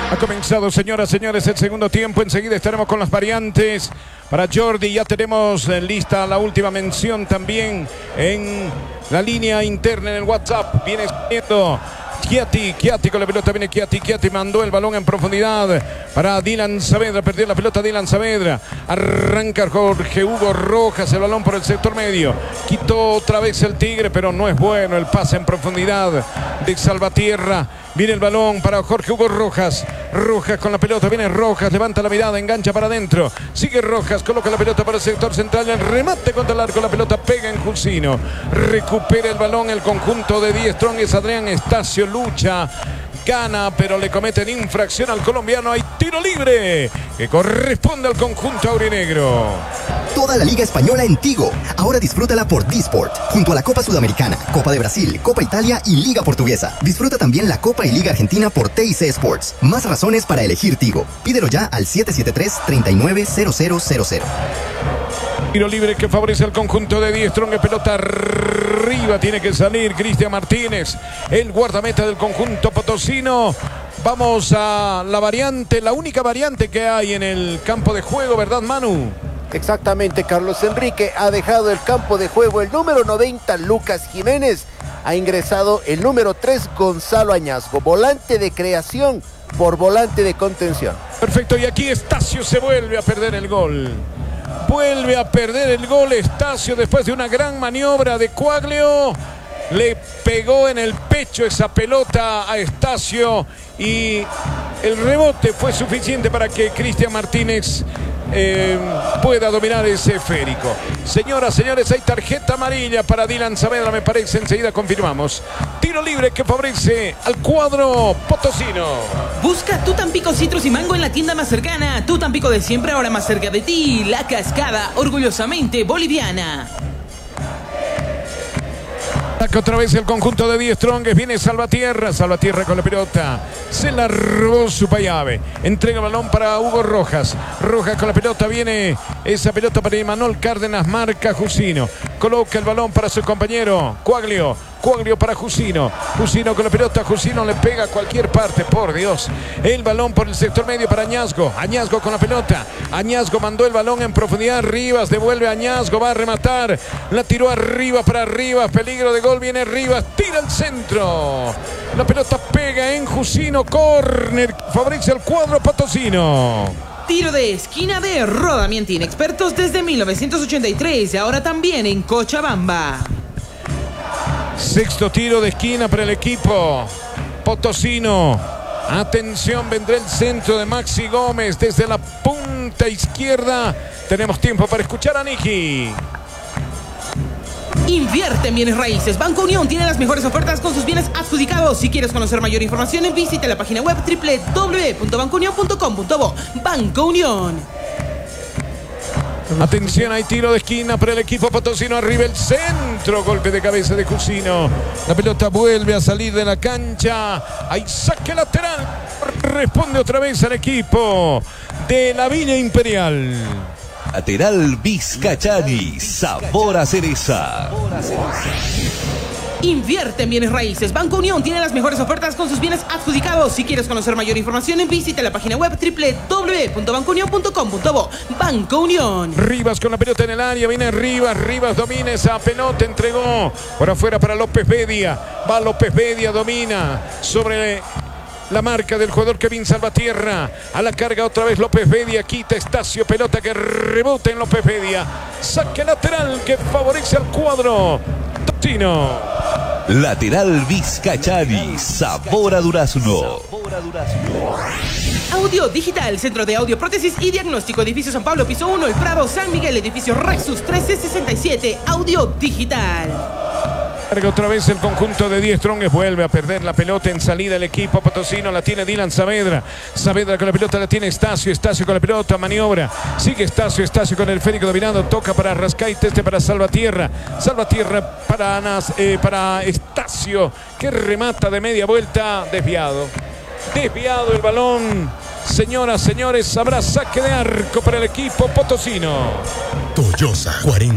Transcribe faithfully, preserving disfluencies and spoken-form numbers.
Ha comenzado, señoras, señores, el segundo tiempo. Enseguida estaremos con las variantes para Jordi. Ya tenemos lista la última mención también en la línea interna en el WhatsApp. Viene escribiendo Chiatti, Chiatti con la pelota, viene Chiatti, Chiatti mandó el balón en profundidad para Dylan Saavedra, perdió la pelota Dylan Saavedra, arranca Jorge Hugo Rojas, el balón por el sector medio, quitó otra vez el Tigre, pero no es bueno el pase en profundidad de Salvatierra. Viene el balón para Jorge Hugo Rojas, Rojas con la pelota, viene Rojas, levanta la mirada, engancha para adentro, sigue Rojas, coloca la pelota para el sector central, el remate contra el arco, la pelota pega en Jusino, recupera el balón el conjunto de Die Strong, es Adrián Estacio, lucha, gana, pero le cometen infracción al colombiano. Hay tiro libre que corresponde al conjunto aurinegro. Toda la Liga Española en Tigo. Ahora disfrútala por Disport, junto a la Copa Sudamericana, Copa de Brasil, Copa Italia y Liga Portuguesa. Disfruta también la Copa y Liga Argentina por T I C Sports. Más razones para elegir Tigo. Pídelo ya al siete siete tres, tres nueve cero cero cero cero. Tiro libre que favorece al conjunto de Die Strong. Pelota arriba, tiene que salir Cristian Martínez, el guardameta del conjunto potosino. Vamos a la variante, la única variante que hay en el campo de juego, ¿verdad, Manu? Exactamente, Carlos Enrique ha dejado el campo de juego el número noventa, Lucas Jiménez. Ha ingresado el número tres, Gonzalo Añasco, volante de creación por volante de contención. Perfecto, y aquí Estacio se vuelve a perder el gol. Vuelve a perder el gol Estacio después de una gran maniobra de Quaglio. Le pegó en el pecho esa pelota a Estacio y el rebote fue suficiente para que Cristian Martínez eh, pueda dominar ese esférico. Señoras, señores, hay tarjeta amarilla para Dylan Saavedra, me parece. Enseguida confirmamos. Tiro libre que favorece al cuadro potosino. Busca tu Tampico Citrus y Mango en la tienda más cercana. Tu Tampico de siempre, ahora más cerca de ti. La Cascada, orgullosamente boliviana. Ataca otra vez el conjunto de Die Strong. Viene Salvatierra. Salvatierra con la pelota. Se la robó Supayave. Entrega el balón para Hugo Rojas. Rojas con la pelota. Viene esa pelota para Imanol Cárdenas. Marca Jusino. Coloca el balón para su compañero Quaglio. Quaglio para Jusino. Jusino con la pelota. Jusino le pega a cualquier parte. Por Dios. El balón por el sector medio para Añasco. Añasco con la pelota. Añasco mandó el balón en profundidad. Rivas devuelve a Añasco. Va a rematar. La tiró arriba para Rivas. Peligro de gol. Viene Rivas. Tira al centro. La pelota pega en Jusino. Córner. Favorece al cuadro potosino. Tiro de esquina de Rodamientín. Expertos desde mil novecientos ochenta y tres. Ahora también en Cochabamba. Sexto tiro de esquina para el equipo potosino. Atención, vendrá el centro de Maxi Gómez desde la punta izquierda. Tenemos tiempo para escuchar a Niki. Invierte en bienes raíces. Banco Unión tiene las mejores ofertas con sus bienes adjudicados. Si quieres conocer mayor información, visite la página web doble u doble u doble u punto banco unión punto com punto bo. Banco Unión. Atención, hay tiro de esquina para el equipo potosino. Arriba el centro, golpe de cabeza de Jusino. La pelota vuelve a salir de la cancha. Hay saque lateral. Responde otra vez al equipo de la Villa Imperial. Lateral Vizcachani, sabor a cereza. Invierte en bienes raíces. Banco Unión tiene las mejores ofertas con sus bienes adjudicados. Si quieres conocer mayor información, visita la página web doble u doble u doble u punto banco unión punto com punto bo. Banco Unión. Rivas con la pelota en el área. Viene Rivas. Rivas domina esa pelota. Entregó por afuera para López Bedia. Va López Bedia, domina sobre la marca del jugador Kevin Salvatierra. A la carga otra vez López Bedia. Quita Estacio. Pelota que rebota en López Bedia. Saque lateral que favorece al cuadro potosino. Lateral Vizcachani, sabor a durazno. Audio Digital, Centro de Audio, Prótesis y Diagnóstico, Edificio San Pablo, Piso uno, El Prado, San Miguel, Edificio Rexus trece sesenta y siete. Audio Digital. Carga otra vez el conjunto de Die Strong. Vuelve a perder la pelota en salida el equipo potosino. La tiene Dylan Saavedra. Saavedra con la pelota la tiene Estacio. Estacio con la pelota, maniobra. Sigue Estacio. Estacio con el esférico dominando. Toca para Rascaite. Este para Salvatierra. Salvatierra para, Anas, eh, para Estacio, que remata de media vuelta. Desviado. Desviado el balón. Señoras, señores, habrá saque de arco para el equipo potosino. Toyosa cuarenta.